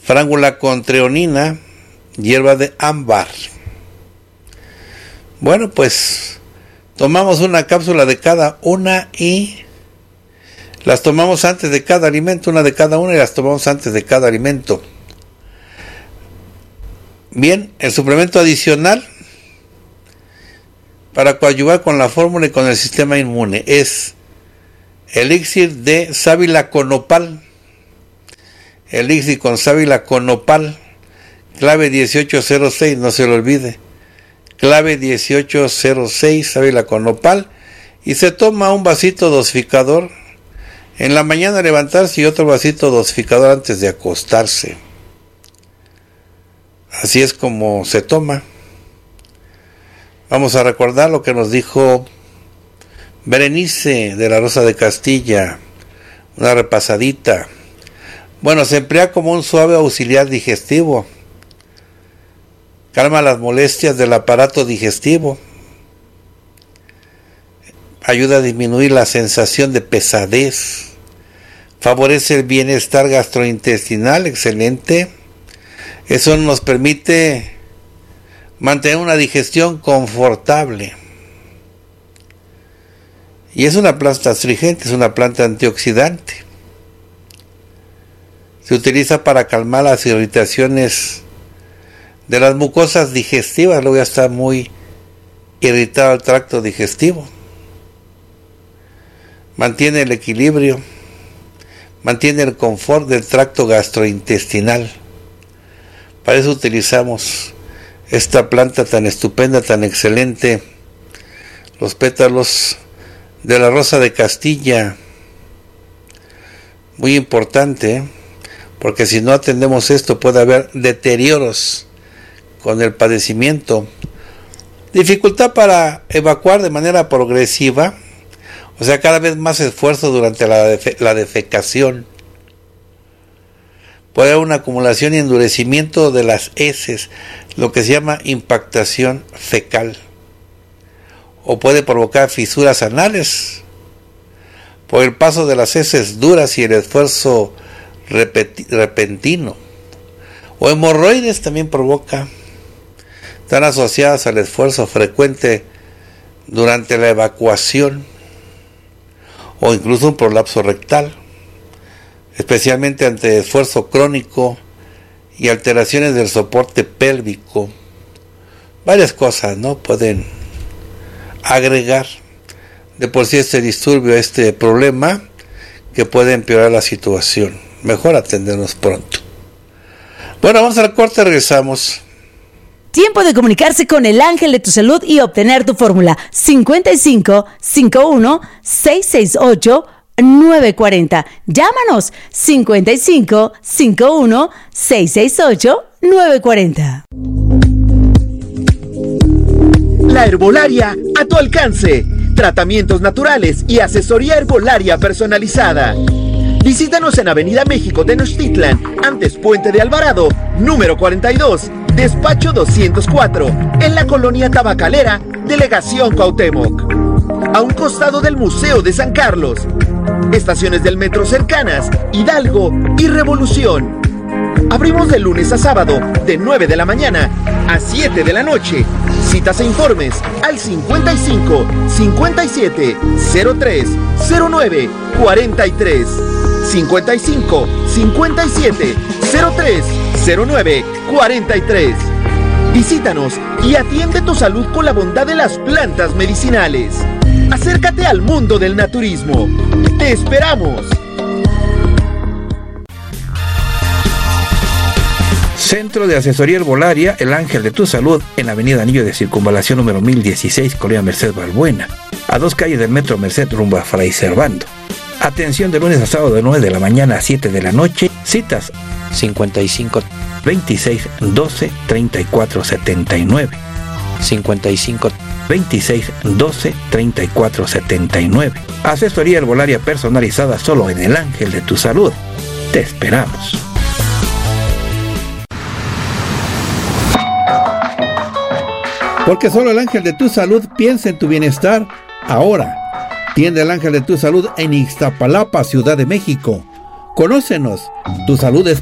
frángula con treonina, hierba de ámbar. Bueno, pues tomamos una cápsula de cada una y las tomamos antes de cada alimento, una de cada una, y las tomamos antes de cada alimento. Bien, el suplemento adicional para coadyuvar con la fórmula y con el sistema inmune es elixir de sábila con nopal. Elixir con sábila con nopal, clave 1806, no se lo olvide. Clave 1806, sábila con nopal, y se toma un vasito dosificador en la mañana al levantarse y otro vasito dosificador antes de acostarse. Así es como se toma. Vamos a recordar lo que nos dijo Berenice de la Rosa de Castilla, una repasadita. Bueno, se emplea como un suave auxiliar digestivo. Calma las molestias del aparato digestivo. Ayuda a disminuir la sensación de pesadez. Favorece el bienestar gastrointestinal, excelente. Eso nos permite mantener una digestión confortable. Y es una planta astringente, es una planta antioxidante. Se utiliza para calmar las irritaciones de las mucosas digestivas. Luego ya está muy irritado el tracto digestivo. Mantiene el equilibrio, mantiene el confort del tracto gastrointestinal. Para eso utilizamos esta planta tan estupenda, tan excelente, los pétalos de la Rosa de Castilla. Muy importante, porque si no atendemos esto puede haber deterioros con el padecimiento. Dificultad para evacuar de manera progresiva, o sea, cada vez más esfuerzo durante la defecación. Puede haber una acumulación y endurecimiento de las heces, lo que se llama impactación fecal. O puede provocar fisuras anales por el paso de las heces duras y el esfuerzo repentino. O hemorroides también provoca. Están asociadas al esfuerzo frecuente durante la evacuación o incluso un prolapso rectal, especialmente ante esfuerzo crónico y alteraciones del soporte pélvico. Varias cosas, ¿no?, pueden agregar de por sí este disturbio, este problema que puede empeorar la situación. Mejor atendernos pronto. Bueno, vamos al corte, regresamos. Tiempo de comunicarse con el ángel de tu salud y obtener tu fórmula 55 51 668 940. Llámanos 55 51 668 940. La herbolaria a tu alcance. Tratamientos naturales y asesoría herbolaria personalizada. Visítanos en Avenida México Tenochtitlan, antes Puente de Alvarado, número 42, despacho 204, en la colonia Tabacalera, Delegación Cuauhtémoc. A un costado del Museo de San Carlos. Estaciones del metro cercanas, Hidalgo y Revolución. Abrimos de lunes a sábado, de 9 de la mañana a 7 de la noche. Citas e informes al 55 57 03 09 43. 55 57 03 09 43. Visítanos y atiende tu salud con la bondad de las plantas medicinales. Acércate al mundo del naturismo. ¡Te esperamos! Centro de Asesoría Herbolaria, El Ángel de tu Salud, en Avenida Anillo de Circunvalación número 1016, Colonia Merced Balbuena, a 2 calles del Metro Merced rumbo a Fray Servando. Atención de lunes a sábado de 9 de la mañana a 7 de la noche. Citas 55 26 12 34 79. 55 26 12 34 79. Asesoría herbolaria personalizada solo en El Ángel de tu Salud. Te esperamos. Porque solo El Ángel de tu Salud piensa en tu bienestar. Ahora, tiende El Ángel de tu Salud en Ixtapalapa, Ciudad de México. Conócenos, tu salud es